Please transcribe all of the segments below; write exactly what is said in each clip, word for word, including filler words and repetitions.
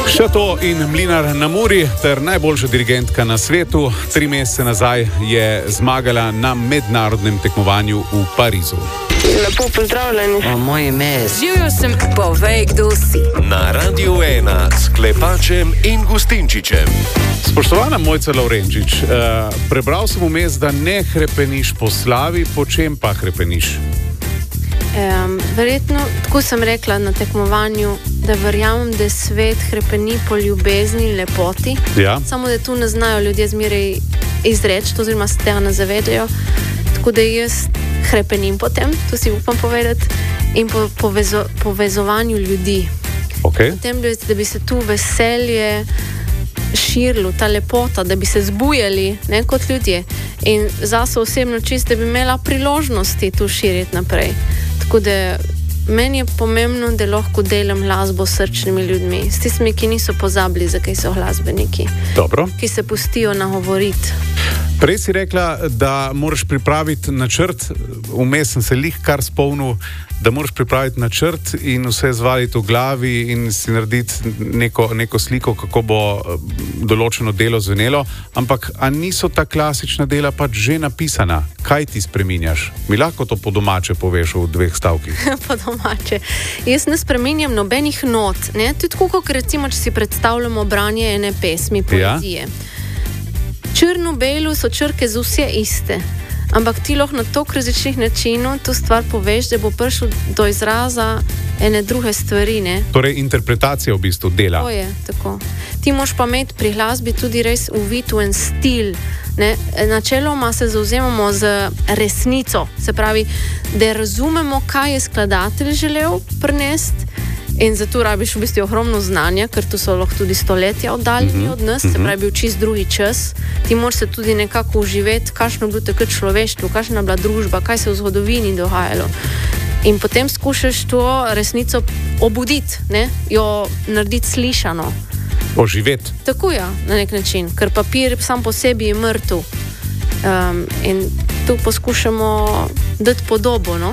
Še to in Mlinar na Muri ter najboljša dirigentka na svetu. Tri mesece nazaj je zmagala na mednarodnem tekmovanju v Parizu. Lepo pozdravljeni. O, moje ime je... Živjo sem, povej, kdo si. Na Radiu ena s Klepačem in Gustinčičem. Spoštovana Mojca Lavrenčič, uh, prebral sem vmes, da ne hrepeniš po slavi, po čem pa hrepeniš? Um, verjetno, tako sem rekla na tekmovanju, da verjamem, da svet hrepeni po ljubezni, lepoti. Ja. Samo da tu ne znajo ljudje zmeraj izreči, oziroma se tega ne zavedajo. Tako da jaz hrepenim po tem, to si upam povedati, in po povezo, povezovanju ljudi. Okay. Potem, da bi se tu veselje širilo, ta lepota, da bi se zbujali, ne, kot ljudje. In zase osebno čisto, da bi imela priložnosti tu širiti naprej. Tako da meni je pomembno, da lahko delam glasbo s srčnimi ljudmi, s tistimi, ki niso pozabili, zakaj so glasbeniki. Dobro. Ki se pustijo nagovoriti. Prej si rekla, da moraš pripraviti načrt, vmes sem se lih kar spomnil, da moraš pripraviti načrt in vse zvaliti v glavi in si narediti neko, neko sliko, kako bo določeno delo zvenelo, ampak a niso ta klasična dela pač že napisana? Kaj ti spreminjaš? Mi lahko to po domače poveš v dveh stavkih? Po domače. Jaz ne spreminjam nobenih not, ne? Tudi tako, kot recimo, če si predstavljamo branje ene pesmi, poezije. Ja? Črno-belo so črke z vse iste, ampak ti lahko na toliko različnih načinov tu stvar poveš, da bo prišel do izraza ene druge stvari, ne? Torej interpretacija v bistvu dela. To je, tako. Ti moraš pa imeti pri glasbi tudi res uvit v en stil, ne? Načeloma se zavzemamo z resnico, se pravi, da razumemo, kaj je skladatelj želel prinesti. In zato rabiš v bistvu ogromno znanja, ker tu so lahko tudi stoletja oddaljeni mm-hmm. od nas, se pravi bil čist drugi čas. Ti moraš se tudi nekako uživeti, kakšno je bilo takrat človeštvo, kakšna je bila družba, kaj se je v zgodovini dogajalo. In potem skušaš to resnico obuditi, ne? Jo narediti slišano. Oživeti. Tako ja, na nek način, ker papir sam po sebi je mrtev. Um, in tu poskušamo dati podobo, no?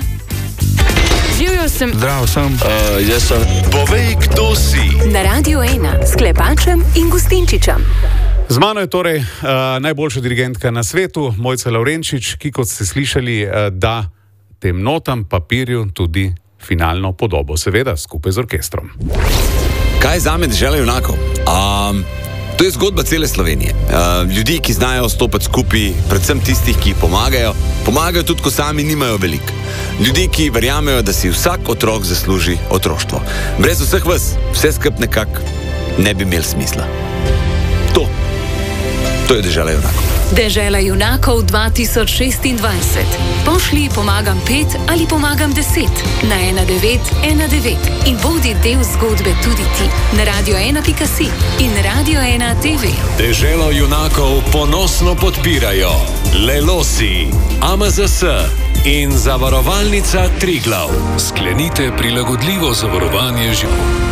Živjo sem. Zdrav sem. Uh, jaz sem. Povej, kdo si. Na Radiu ena s Klepačem in Gustinčičem. Z mano je torej uh, najboljša dirigentka na svetu, Mojca Lavrenčič, ki, kot ste slišali, uh, da tem notam papirju tudi finalno podobo, seveda skupaj z orkestrom. Kaj zame dežela junakov? Um, to je zgodba cele Slovenije. Uh, ljudi, ki znajo stopiti skupaj, predvsem tistih, ki pomagajo, pomagajo tudi, ko sami nimajo veliko. Ljudi, ki verjamejo, da si vsak otrok zasluži otroštvo. Brez vseh vas, vse skup nekako ne bi imel smisla. To. To je dežela junakov. Dežela junakov dva tisoč šestindvajset. Pošli pomagam pet ali pomagam deset na ena devet ena devet in bodi del zgodbe tudi ti na radio ena pika si in Radio ena te ve. Deželo junakov ponosno podpirajo Lelosi, A M Z S in Zavarovalnica Triglav. Sklenite prilagodljivo zavarovanje življenja.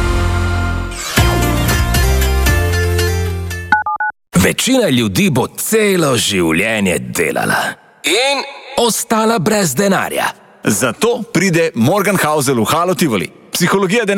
Večina ljudi bo celo življenje delala in ostala brez denarja. Zato pride Morgenhausel v Halo Tivoli. Psihologija denarja.